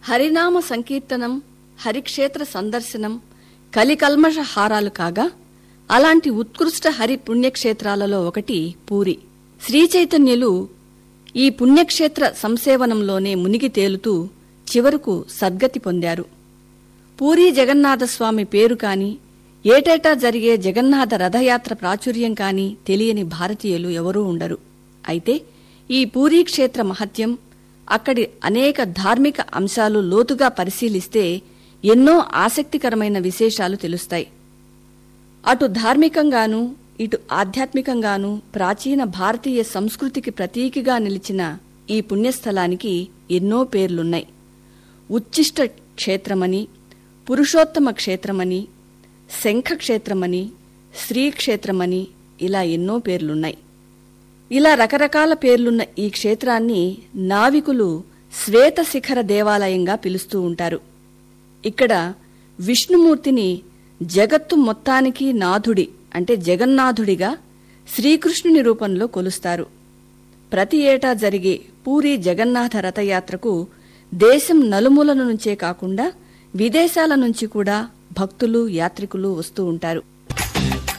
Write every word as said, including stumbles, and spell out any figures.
హరినామ సంకీర్తనం, హరిక్షేత్ర సందర్శనం కలికల్మష హారాలు కాగా అలాంటి ఉత్కృష్ట హరి పుణ్యక్షేత్రాలలో ఒకటి పూరి. శ్రీచైతన్యులు ఈ పుణ్యక్షేత్ర సంసేవనంలోనే మునిగి తేలుతూ చివరకు సద్గతి పొందారు. పూరీ జగన్నాథస్వామి పేరు కాని, ఏటేటా జరిగే జగన్నాథ రథయాత్ర ప్రాచుర్యం కాని తెలియని భారతీయులు ఎవరూ ఉండరు. అయితే ఈ పూరీ క్షేత్ర మహత్యం, అక్కడి అనేక ధార్మిక అంశాలు లోతుగా పరిశీలిస్తే ఎన్నో ఆసక్తికరమైన విశేషాలు తెలుస్తాయి. అటు ధార్మికంగానూ ఇటు ఆధ్యాత్మికంగానూ ప్రాచీన భారతీయ సంస్కృతికి ప్రతీకగా నిలిచిన ఈ పుణ్యస్థలానికి ఎన్నో పేర్లున్నాయి. ఉచ్చిష్ట క్షేత్రమని, పురుషోత్తమ క్షేత్రమని, శంఖక్షేత్రమని, శ్రీక్షేత్రమని ఇలా ఎన్నో పేర్లున్నాయి. ఇలా రకరకాల పేర్లున్న ఈ క్షేత్రాన్ని నావికులు శ్వేత శిఖర దేవాలయంగా పిలుస్తూ ఉంటారు. ఇక్కడ విష్ణుమూర్తిని జగత్తు మొత్తానికి నాథుడి అంటే జగన్నాథుడిగా శ్రీకృష్ణుని రూపంలో కొలుస్తారు. ప్రతి ఏటా జరిగే పూరీ జగన్నాథ రథయాత్రకు దేశం నలుమూలల నుంచే కాకుండా విదేశాల నుంచి కూడా భక్తులు, యాత్రికులు వస్తూ ఉంటారు.